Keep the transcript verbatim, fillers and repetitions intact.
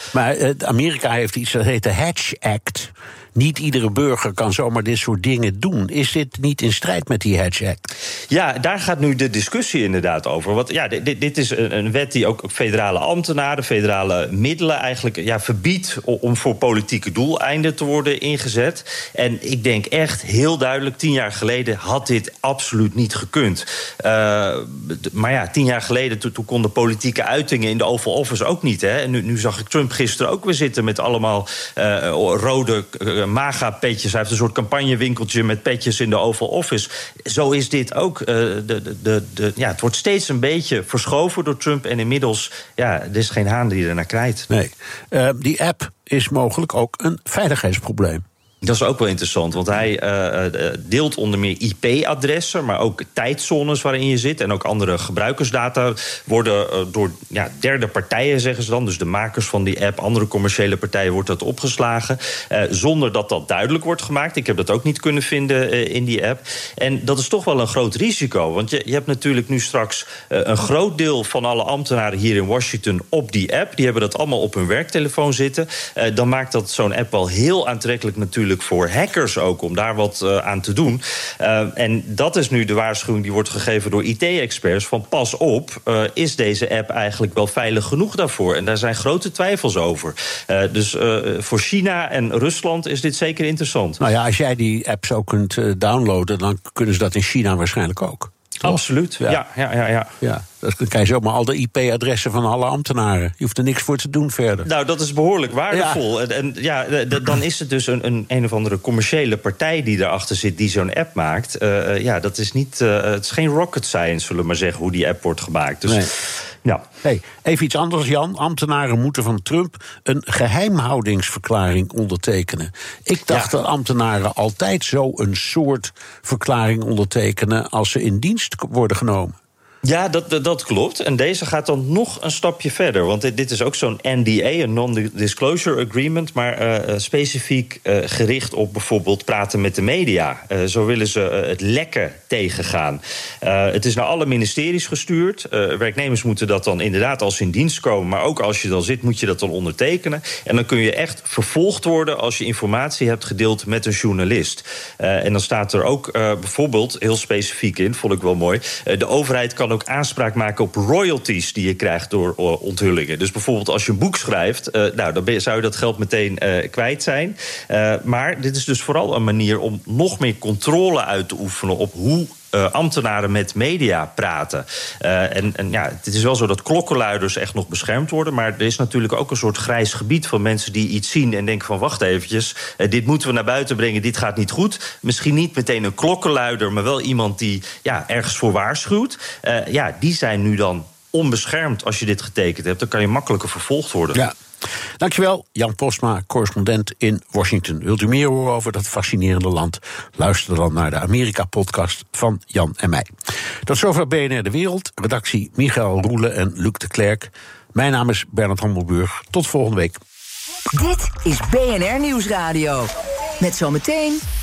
Maar uh, Amerika heeft iets dat heet de Hatch Act. Niet iedere burger kan zomaar dit soort dingen doen. Is dit niet in strijd met die Hatch Act? Ja, daar gaat nu de discussie inderdaad over. Want ja, dit, dit is een, een wet die ook federale ambtenaren, federale middelen eigenlijk ja, verbiedt om voor politieke doeleinden te worden ingezet. En ik denk echt heel duidelijk, tien jaar geleden had dit absoluut niet gekund. Uh, maar ja, tien jaar geleden, toen, toen konden politieke uitingen in de Oval Office ook niet. Hè? En nu, nu zag ik Trump gisteren ook weer zitten met allemaal uh, rode uh, MAGA-petjes. Hij heeft een soort campagnewinkeltje met petjes in de Oval Office. Zo is dit ook. Uh, de, de, de, de, ja, het wordt steeds een beetje verschoven door Trump. En inmiddels, ja, er is geen haan die er naar krijgt. Nee. Uh, die app is mogelijk ook een veiligheidsprobleem. Dat is ook wel interessant, want hij uh, deelt onder meer I P-adressen, maar ook tijdzones waarin je zit. En ook andere gebruikersdata worden uh, door ja, derde partijen, zeggen ze dan. Dus de makers van die app, andere commerciële partijen, wordt dat opgeslagen. Uh, zonder dat dat duidelijk wordt gemaakt. Ik heb dat ook niet kunnen vinden uh, in die app. En dat is toch wel een groot risico. Want je, je hebt natuurlijk nu straks uh, een groot deel van alle ambtenaren hier in Washington op die app. Die hebben dat allemaal op hun werktelefoon zitten. Uh, dan maakt dat zo'n app wel heel aantrekkelijk natuurlijk voor hackers ook, om daar wat uh, aan te doen. Uh, en dat is nu de waarschuwing die wordt gegeven door I T-experts, van pas op, uh, is deze app eigenlijk wel veilig genoeg daarvoor? En daar zijn grote twijfels over. Uh, dus uh, voor China en Rusland is dit zeker interessant. Nou ja, als jij die app zo kunt uh, downloaden, dan kunnen ze dat in China waarschijnlijk ook. Toch? Absoluut, ja. Ja, ja, ja, ja. ja. Dan krijg je zomaar al de I P-adressen van alle ambtenaren. Je hoeft er niks voor te doen verder. Nou, dat is behoorlijk waardevol. Ja. En, en ja, d- dan is het dus een, een een of andere commerciële partij die erachter zit, die zo'n app maakt. Uh, ja, dat is niet. Uh, het is geen rocket science, zullen we maar zeggen, hoe die app wordt gemaakt. Dus. Nee. Ja. Hey, even iets anders, Jan. Ambtenaren moeten van Trump een geheimhoudingsverklaring ondertekenen. Ik dacht ja. dat ambtenaren altijd zo een soort verklaring ondertekenen als ze in dienst worden genomen. Ja, dat, dat klopt. En deze gaat dan nog een stapje verder. Want dit, dit is ook zo'n N D A, een Non-Disclosure Agreement, maar uh, specifiek uh, gericht op bijvoorbeeld praten met de media. Uh, zo willen ze uh, het lekken tegengaan. Uh, het is naar alle ministeries gestuurd. Uh, werknemers moeten dat dan inderdaad als ze in dienst komen, maar ook als je dan zit, moet je dat dan ondertekenen. En dan kun je echt vervolgd worden als je informatie hebt gedeeld met een journalist. Uh, en dan staat er ook uh, bijvoorbeeld heel specifiek in, vond ik wel mooi, uh, de overheid kan ook aanspraak maken op royalties die je krijgt door uh, onthullingen. Dus bijvoorbeeld als je een boek schrijft, uh, nou, dan ben je, zou je dat geld meteen uh, kwijt zijn. Uh, maar dit is dus vooral een manier om nog meer controle uit te oefenen op hoe Uh, ambtenaren met media praten. Uh, en, en ja, het is wel zo dat klokkenluiders echt nog beschermd worden, maar er is natuurlijk ook een soort grijs gebied van mensen die iets zien en denken van wacht eventjes, uh, dit moeten we naar buiten brengen, dit gaat niet goed. Misschien niet meteen een klokkenluider, maar wel iemand die ja, ergens voor waarschuwt. Uh, ja, die zijn nu dan onbeschermd als je dit getekend hebt. Dan kan je makkelijker vervolgd worden. Ja. Dankjewel, Jan Postma, correspondent in Washington. Wilt u meer horen over dat fascinerende land? Luister dan naar de Amerika-podcast van Jan en mij. Tot zover B N R De Wereld. Redactie Michael Roelen en Luc de Klerk. Mijn naam is Bernard Hammelburg. Tot volgende week. Dit is B N R Nieuwsradio. Met zometeen